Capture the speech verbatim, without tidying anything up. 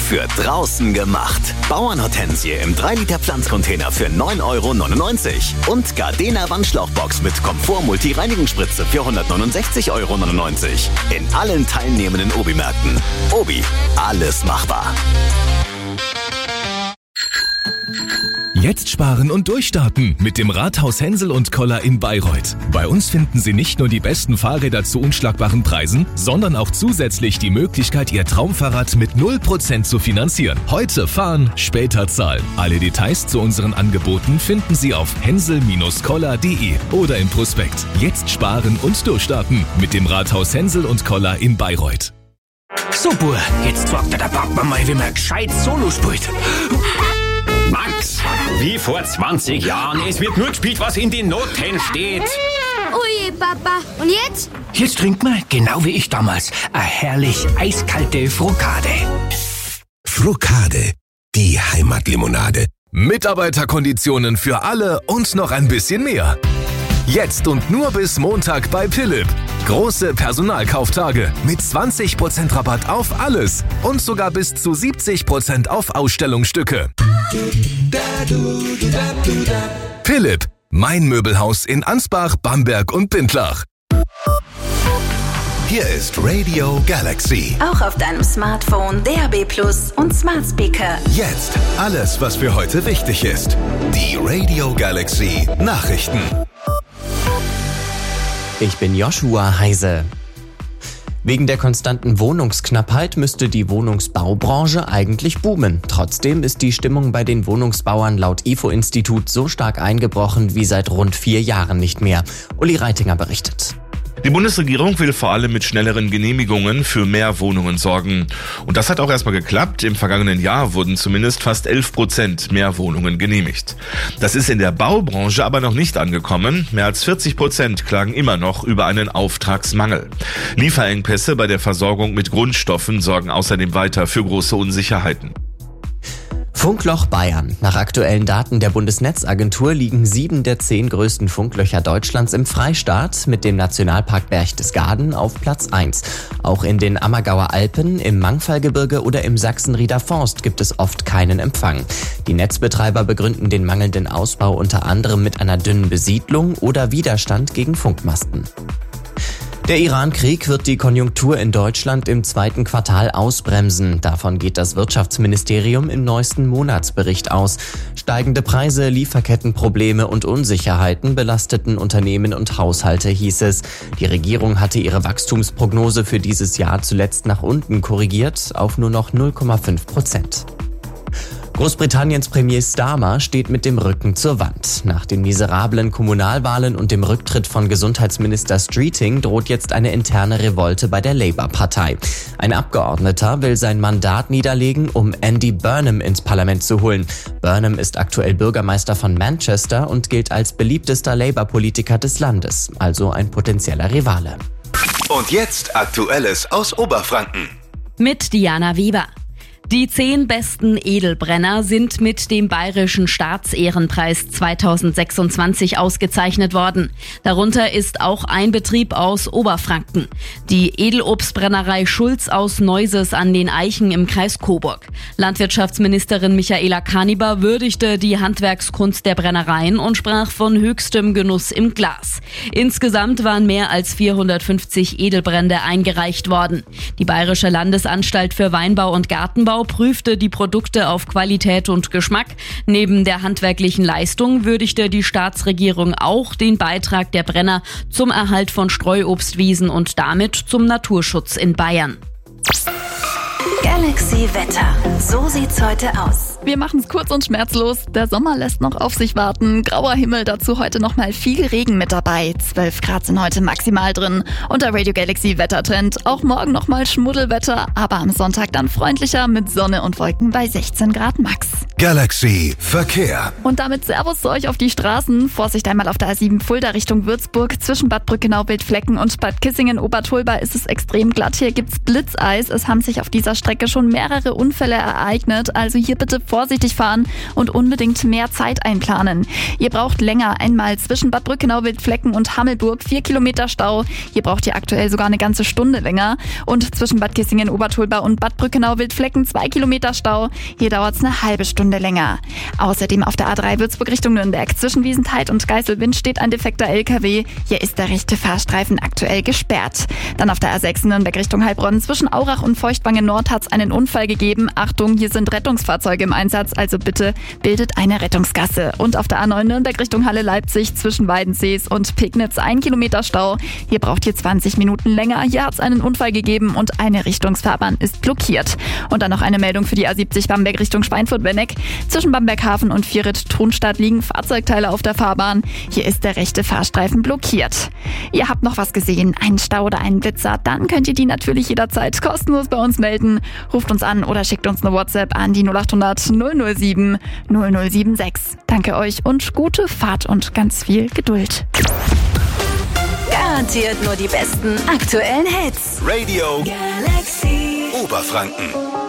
für draußen gemacht. Bauernhortensie im drei Liter Pflanzcontainer für neun Euro neunundneunzig. Und Gardena Wandschlauchbox mit Komfort-Multi-Reinigungsspritze für hundertneunundsechzig Euro neunundneunzig. In allen teilnehmenden Obi-Märkten. Obi, alles machbar. Jetzt sparen und durchstarten mit dem Rathaus Hensel und Koller in Bayreuth. Bei uns finden Sie nicht nur die besten Fahrräder zu unschlagbaren Preisen, sondern auch zusätzlich die Möglichkeit, Ihr Traumfahrrad mit null Prozent zu finanzieren. Heute fahren, später zahlen. Alle Details zu unseren Angeboten finden Sie auf hensel Koller punkt de oder im Prospekt. Jetzt sparen und durchstarten mit dem Rathaus Hensel und Koller in Bayreuth. So, Bur, jetzt sagt der Papa mal, wie man gescheit Solo spielt. Max, wie vor zwanzig Jahren. Es wird nur gespielt, was in den Noten steht. Ui, Papa. Und jetzt? Jetzt trinkt man, genau wie ich damals, eine herrlich eiskalte Frokade. Frokade, die Heimatlimonade. Mitarbeiterkonditionen für alle und noch ein bisschen mehr. Jetzt und nur bis Montag bei Philipp. Große Personalkauftage mit zwanzig Prozent Rabatt auf alles und sogar bis zu siebzig Prozent auf Ausstellungsstücke. Philipp, mein Möbelhaus in Ansbach, Bamberg und Bindlach. Hier ist Radio Galaxy. Auch auf deinem Smartphone, D A B Plus und Smart Speaker. Jetzt alles, was für heute wichtig ist. Die Radio Galaxy Nachrichten. Ich bin Joshua Heise. Wegen der konstanten Wohnungsknappheit müsste die Wohnungsbaubranche eigentlich boomen. Trotzdem ist die Stimmung bei den Wohnungsbauern laut I F O-Institut so stark eingebrochen wie seit rund vier Jahren nicht mehr. Uli Reitinger berichtet. Die Bundesregierung will vor allem mit schnelleren Genehmigungen für mehr Wohnungen sorgen. Und das hat auch erstmal geklappt. Im vergangenen Jahr wurden zumindest fast elf Prozent mehr Wohnungen genehmigt. Das ist in der Baubranche aber noch nicht angekommen. Mehr als vierzig Prozent klagen immer noch über einen Auftragsmangel. Lieferengpässe bei der Versorgung mit Grundstoffen sorgen außerdem weiter für große Unsicherheiten. Funkloch Bayern. Nach aktuellen Daten der Bundesnetzagentur liegen sieben der zehn größten Funklöcher Deutschlands im Freistaat mit dem Nationalpark Berchtesgaden auf Platz eins. Auch in den Ammergauer Alpen, im Mangfallgebirge oder im Sachsen-Rieder Forst gibt es oft keinen Empfang. Die Netzbetreiber begründen den mangelnden Ausbau unter anderem mit einer dünnen Besiedlung oder Widerstand gegen Funkmasten. Der Iran-Krieg wird die Konjunktur in Deutschland im zweiten Quartal ausbremsen. Davon geht das Wirtschaftsministerium im neuesten Monatsbericht aus. Steigende Preise, Lieferkettenprobleme und Unsicherheiten belasteten Unternehmen und Haushalte, hieß es. Die Regierung hatte ihre Wachstumsprognose für dieses Jahr zuletzt nach unten korrigiert auf nur noch null Komma fünf Prozent. Großbritanniens Premier Starmer steht mit dem Rücken zur Wand. Nach den miserablen Kommunalwahlen und dem Rücktritt von Gesundheitsminister Streeting droht jetzt eine interne Revolte bei der Labour-Partei. Ein Abgeordneter will sein Mandat niederlegen, um Andy Burnham ins Parlament zu holen. Burnham ist aktuell Bürgermeister von Manchester und gilt als beliebtester Labour-Politiker des Landes, also ein potenzieller Rivale. Und jetzt Aktuelles aus Oberfranken. Mit Diana Weber. Die zehn besten Edelbrenner sind mit dem Bayerischen Staatsehrenpreis zweitausendsechsundzwanzig ausgezeichnet worden. Darunter ist auch ein Betrieb aus Oberfranken. Die Edelobstbrennerei Schulz aus Neuses an den Eichen im Kreis Coburg. Landwirtschaftsministerin Michaela Kaniber würdigte die Handwerkskunst der Brennereien und sprach von höchstem Genuss im Glas. Insgesamt waren mehr als vierhundertfünfzig Edelbrände eingereicht worden. Die Bayerische Landesanstalt für Weinbau und Gartenbau prüfte die Produkte auf Qualität und Geschmack. Neben der handwerklichen Leistung würdigte die Staatsregierung auch den Beitrag der Brenner zum Erhalt von Streuobstwiesen und damit zum Naturschutz in Bayern. Galaxy Wetter. So sieht's heute aus. Wir machen es kurz und schmerzlos. Der Sommer lässt noch auf sich warten. Grauer Himmel, dazu heute noch mal viel Regen mit dabei. zwölf Grad sind heute maximal drin. Und der Radio Galaxy Wettertrend. Auch morgen noch mal Schmuddelwetter, aber am Sonntag dann freundlicher mit Sonne und Wolken bei sechzehn Grad max. Galaxy Verkehr. Und damit Servus zu euch auf die Straßen. Vorsicht einmal auf der A sieben Fulda Richtung Würzburg. Zwischen Bad Brückenau, Wildflecken und Bad Kissingen-Obertolba ist es extrem glatt. Hier gibt's Blitzeis. Es haben sich auf dieser Strecke schon mehrere Unfälle ereignet. Also hier bitte Vorsicht vorsichtig fahren und unbedingt mehr Zeit einplanen. Ihr braucht länger, einmal zwischen Bad Brückenau-Wildflecken und Hammelburg vier Kilometer Stau. Hier braucht ihr aktuell sogar eine ganze Stunde länger. Und zwischen Bad Kissingen-Obertulba und Bad Brückenau-Wildflecken zwei Kilometer Stau. Hier dauert es eine halbe Stunde länger. Außerdem auf der A drei Würzburg Richtung Nürnberg zwischen Wiesenthal und Geiselwind steht ein defekter L K W. Hier ist der rechte Fahrstreifen aktuell gesperrt. Dann auf der A sechs Nürnberg Richtung Heilbronn zwischen Aurach und Feuchtwangen Nord hat es einen Unfall gegeben. Achtung, hier sind Rettungsfahrzeuge im Einsatz, also bitte bildet eine Rettungsgasse. Und auf der A neun Nürnberg Richtung Halle Leipzig zwischen Weidensees und Pegnitz ein Kilometer Stau. Hier braucht ihr zwanzig Minuten länger. Hier hat es einen Unfall gegeben und eine Richtungsfahrbahn ist blockiert. Und dann noch eine Meldung für die A siebzig Bamberg Richtung Schweinfurt-Wenneck. Zwischen Bamberghafen und Vieritt-Thunstadt liegen Fahrzeugteile auf der Fahrbahn. Hier ist der rechte Fahrstreifen blockiert. Ihr habt noch was gesehen, einen Stau oder einen Blitzer, dann könnt ihr die natürlich jederzeit kostenlos bei uns melden. Ruft uns an oder schickt uns eine WhatsApp an die null acht hundert null null sieben null null sieben sechs. Danke euch und gute Fahrt und ganz viel Geduld. Garantiert nur die besten aktuellen Hits. Radio Galaxy Oberfranken.